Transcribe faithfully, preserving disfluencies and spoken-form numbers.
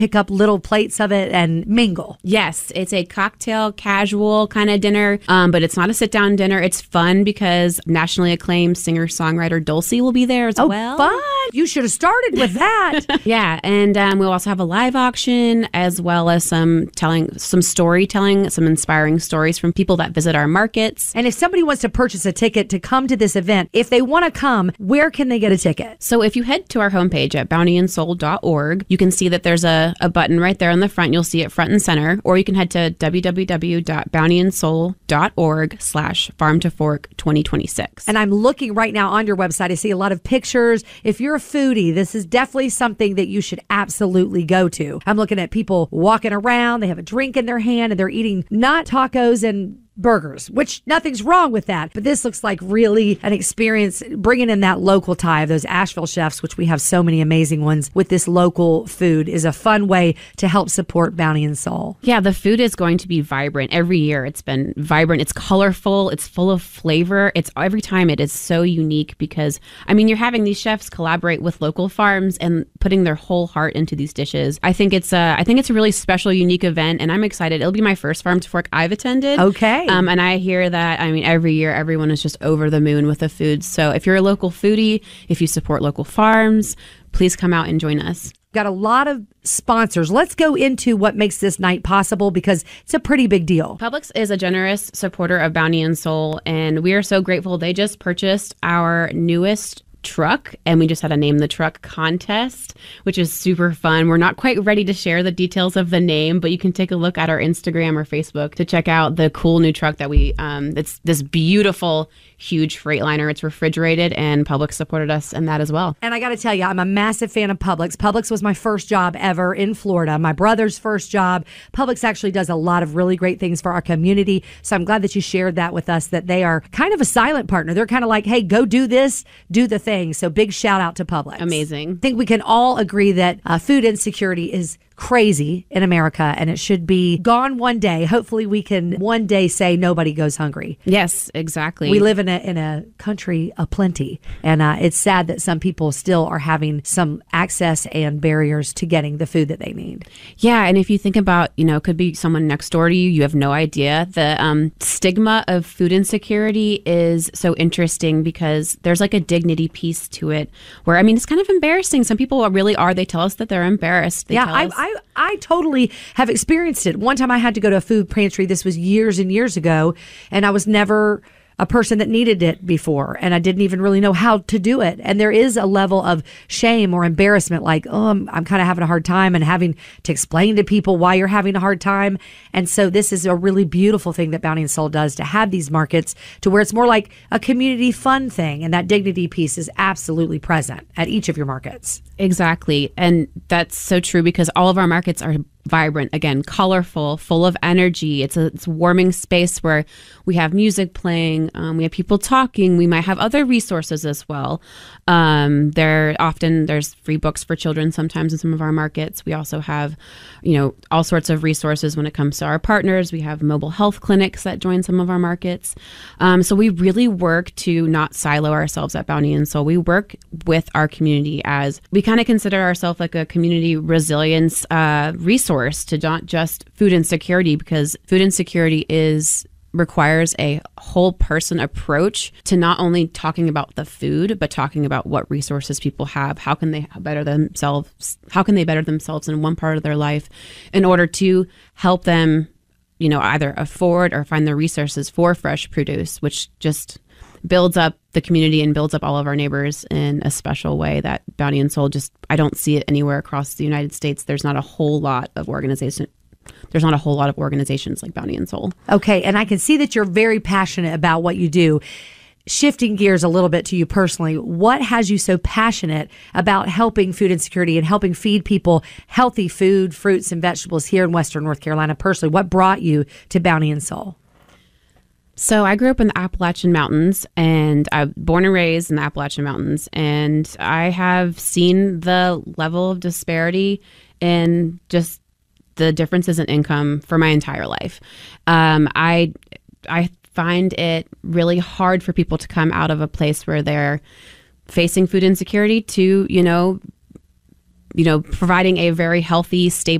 pick up little plates of it and mingle. Yes, it's a cocktail, casual kind of dinner, um, but it's not a sit-down dinner. It's fun because nationally acclaimed singer-songwriter Dulcie will be there as oh, well. Fun! You should have started with that. Yeah, and um, we'll also have a live auction as well as some telling, some storytelling, some inspiring stories from people that visit our markets. And if somebody wants to purchase a ticket to come to this event, if they want to come, where can they get a ticket? So if you head to our homepage at bounty and soul dot org, you can see that there's a, a button right there on the front. You'll see it front and center. Or you can head to w w w dot bounty and soul dot org slash farm to fork twenty twenty-six. And I'm looking right now on your website. I see a lot of pictures. If you're a foodie, this is definitely something that you should absolutely go to. I'm looking at people walking around. They have a drink in their hand and they're eating not tacos and burgers, which nothing's wrong with that. But this looks like really an experience bringing in that local tie of those Asheville chefs, which we have so many amazing ones with this local food, is a fun way to help support Bounty and Soul. Yeah, the food is going to be vibrant. Every year it's been vibrant. It's colorful. It's full of flavor. It's every time it is so unique because, I mean, you're having these chefs collaborate with local farms and putting their whole heart into these dishes. I think it's a, I think it's a really special, unique event, and I'm excited. It'll be my first Farm to Fork I've attended. Okay. Um, and I hear that, I mean, every year everyone is just over the moon with the food. So if you're a local foodie, if you support local farms, please come out and join us. Got a lot of sponsors. Let's go into what makes this night possible because it's a pretty big deal. Publix is a generous supporter of Bounty and Soul, and we are so grateful. They just purchased our newest truck, and we just had a Name the Truck contest, which is super fun. We're not quite ready to share the details of the name, but you can take a look at our Instagram or Facebook to check out the cool new truck that we, um, it's this beautiful, huge Freightliner. It's refrigerated, and Publix supported us in that as well. And I got to tell you, I'm a massive fan of Publix. Publix was my first job ever in Florida, my brother's first job. Publix actually does a lot of really great things for our community. So I'm glad that you shared that with us, that they are kind of a silent partner. They're kind of like, hey, go do this, do the thing. So big shout out to Publix. Amazing. I think we can all agree that uh, food insecurity is crazy in America, and it should be gone one day. Hopefully we can one day say nobody goes hungry. Yes, exactly. We live in a in a country of plenty, and uh, it's sad that some people still are having some access and barriers to getting the food that they need. Yeah, and if you think about, you know, it could be someone next door to you, you have no idea. The um, stigma of food insecurity is so interesting because there's like a dignity piece to it where, I mean, it's kind of embarrassing. Some people really are. They tell us that they're embarrassed. They yeah, tell I, us- I I totally have experienced it. One time I had to go to a food pantry. This was years and years ago, and I was never a person that needed it before, and I didn't even really know how to do it. And there is a level of shame or embarrassment, like, oh, I'm, I'm kind of having a hard time, and having to explain to people why you're having a hard time. And so this is a really beautiful thing that Bounty and Soul does, to have these markets to where it's more like a community fun thing, and that dignity piece is absolutely present at each of your markets. Exactly. And that's so true because all of our markets are vibrant, again, colorful, full of energy. It's a, it's a warming space where we have music playing, um, we have people talking, we might have other resources as well. Um, there often there's free books for children sometimes in some of our markets. We also have, you know, all sorts of resources when it comes to our partners. We have mobile health clinics that join some of our markets. Um, so we really work to not silo ourselves at Bounty and Soul. We work with our community as we kind of consider ourselves like a community resilience uh, resource to not just food insecurity, because food insecurity is requires a whole person approach to not only talking about the food, but talking about what resources people have. How can they better themselves? How can they better themselves in one part of their life in order to help them, you know, either afford or find the resources for fresh produce, which just builds up the community and builds up all of our neighbors in a special way that Bounty and Soul just, I don't see it anywhere across the United States. There's not a whole lot of organization. There's not a whole lot of organizations like Bounty and Soul. Okay. And I can see that you're very passionate about what you do. Shifting gears a little bit to you personally, what has you so passionate about helping food insecurity and helping feed people healthy food, fruits, and vegetables here in Western North Carolina personally? What brought you to Bounty and Soul? So I grew up in the Appalachian Mountains, and I'm born and raised in the Appalachian Mountains, and I have seen the level of disparity in just the differences in income for my entire life. Um, I I find it really hard for people to come out of a place where they're facing food insecurity to, you know, you know, providing a very healthy, stable